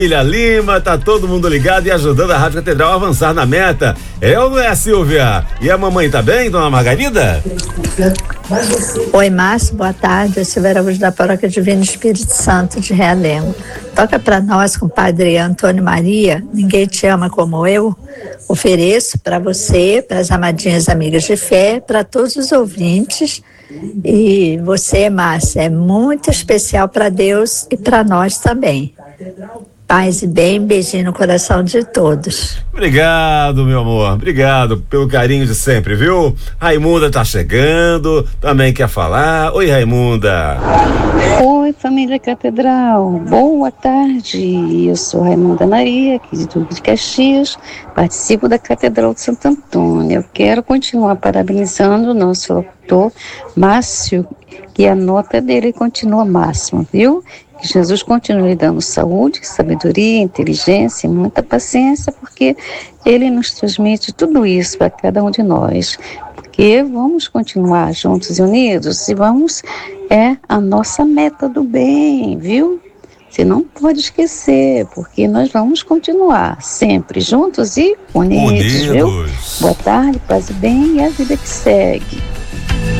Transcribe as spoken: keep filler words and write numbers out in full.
Ilha Lima, tá todo mundo ligado e ajudando a Rádio Catedral a avançar na meta. É ou não é, Silvia? E a mamãe tá bem, dona Margarida? Oi, Márcio, boa tarde. Eu sou Vera Luz da Paróquia Divino Espírito Santo de Realengo. Toca para nós, compadre Antônio Maria, Ninguém Te Ama Como Eu. Ofereço para você, para as amadinhas amigas de fé, para todos os ouvintes. E você, Márcia, é muito especial para Deus e para nós também. Paz e bem, beijinho no coração de todos. Obrigado, meu amor, obrigado pelo carinho de sempre, viu? Raimunda tá chegando, também quer falar. Oi, Raimunda. Oi, família Catedral, boa tarde. Eu sou Raimunda Maria, aqui de Duque de Caxias, participo da Catedral de Santo Antônio. Eu quero continuar parabenizando o nosso locutor Márcio, que a nota dele continua máxima, viu? Que Jesus continue dando saúde, sabedoria, inteligência e muita paciência, porque Ele nos transmite tudo isso para cada um de nós. Porque vamos continuar juntos e unidos e vamos, é a nossa meta do bem, viu? Você não pode esquecer, porque nós vamos continuar sempre juntos e unidos, unidos. Viu? Boa tarde, paz e bem e a vida que segue.